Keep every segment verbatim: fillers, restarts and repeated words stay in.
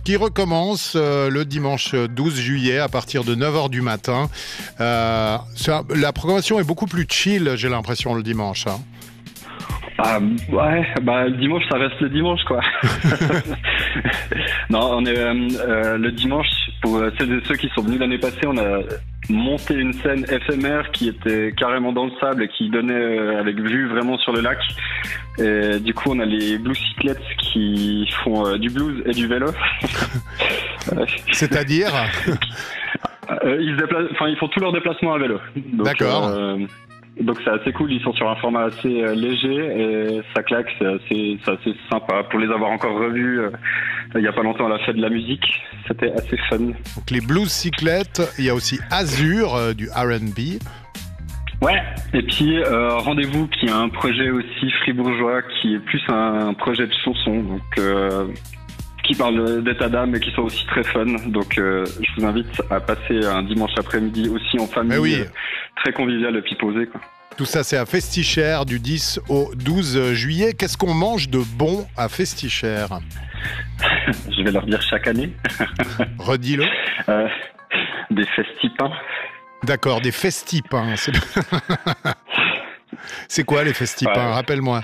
qui recommence euh, le dimanche douze juillet à partir de neuf heures du matin. Euh, ça, la programmation est beaucoup plus chill, j'ai l'impression, le dimanche. Hein. Ah, ouais, bah le dimanche ça reste le dimanche quoi. Non, on est euh, euh, le dimanche pour euh, ceux, ceux qui sont venus l'année passée, on a monté une scène éphémère qui était carrément dans le sable et qui donnait euh, avec vue vraiment sur le lac. Et du coup, on a les Blues Cyclettes qui font euh, du blues et du vélo. C'est-à-dire euh, ils se déplacent, enfin ils font tous leurs déplacements à vélo. Donc, D'accord. Euh, Donc c'est assez cool, ils sont sur un format assez euh, léger et ça claque, c'est assez, c'est assez sympa. Pour les avoir encore revus euh, il y a pas longtemps à la fête de la musique, c'était assez fun. Donc les Blues Cyclettes, il y a aussi Azur euh, du R and B. Ouais, et puis euh, Rendez-vous qui est un projet aussi fribourgeois qui est plus un, un projet de chanson, donc euh, qui parle d'état d'âme et qui sont aussi très fun. Donc euh, je vous invite à passer un dimanche après-midi aussi en famille, oui. euh, très convivial et puis posé quoi. Tout ça, c'est à Festichère du dix au douze juillet. Qu'est-ce qu'on mange de bon à Festichère? Je vais leur dire chaque année. Redis-le. Euh, des festipins. D'accord, des festipins. C'est, c'est quoi les festipins? Ouais. Rappelle-moi.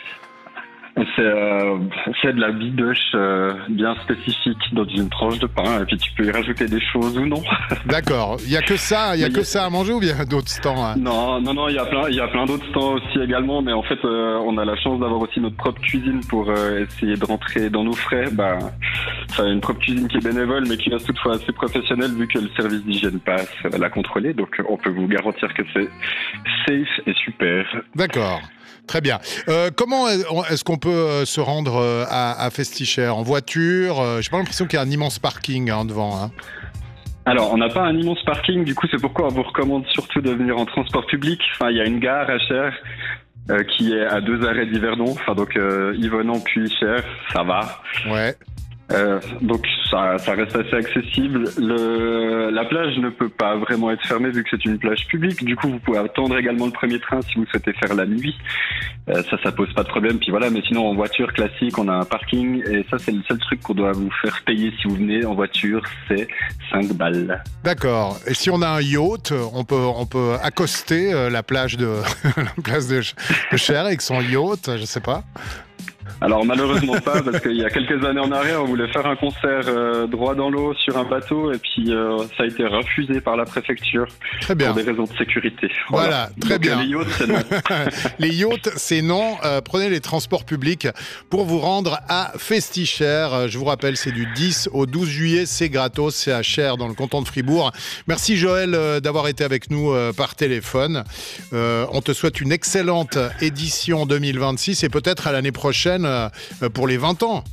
C'est, euh, c'est de la bidoche euh, bien spécifique dans une tranche de pain et puis tu peux y rajouter des choses ou non. D'accord. Il y a que ça, il y a Mais que y a... ça à manger ou bien d'autres stands? Hein? Non, non, non, il y a plein, il y a plein d'autres stands aussi également, mais en fait, euh, on a la chance d'avoir aussi notre propre cuisine pour euh, essayer de rentrer dans nos frais. Bah, enfin, une propre cuisine qui est bénévole, mais qui reste toutefois assez professionnelle vu que le service d'hygiène passe à la contrôler. Donc, on peut vous garantir que c'est safe et super. D'accord. Très bien. Euh, comment est-ce qu'on peut se rendre à, à Festichère? En voiture? J'ai pas l'impression qu'il y a un immense parking hein, devant. Hein. Alors, on n'a pas un immense parking, du coup, c'est pourquoi on vous recommande surtout de venir en transport public. Enfin, il y a une gare à Cher euh, qui est à deux arrêts d'Yverdon. Enfin, donc euh, Yverdon puis Cher, ça va. Ouais. Euh, donc ça, ça reste assez accessible. Le, la plage ne peut pas vraiment être fermée vu que c'est une plage publique. Du coup, vous pouvez attendre également le premier train si vous souhaitez faire la nuit. Euh, ça, ça pose pas de problème. Puis voilà, mais sinon en voiture classique, on a un parking et ça, c'est le seul truc qu'on doit vous faire payer si vous venez en voiture, c'est cinq balles. D'accord. Et si on a un yacht, on peut on peut accoster euh, la plage de la place de, de Cher avec son yacht, je sais pas. Alors malheureusement pas, parce qu'il y a quelques années en arrière, on voulait faire un concert euh, droit dans l'eau sur un bateau et puis euh, ça a été refusé par la préfecture. Très bien. Pour des raisons de sécurité. Voilà, voilà. très Donc, bien. Les yachts, c'est non. Les yachts, c'est non. Euh, prenez les transports publics pour vous rendre à Festichère. Euh, je vous rappelle, c'est du dix au douze juillet, c'est gratos, c'est à Cher dans le canton de Fribourg. Merci Joël euh, d'avoir été avec nous euh, par téléphone. Euh, on te souhaite une excellente édition deux mille vingt-six et peut-être à l'année prochaine pour les vingt ans.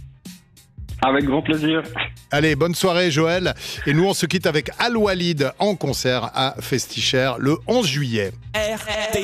Avec grand plaisir. Allez, bonne soirée Joël. Et nous, on se quitte avec Al Walid en concert à Festichère le onze juillet.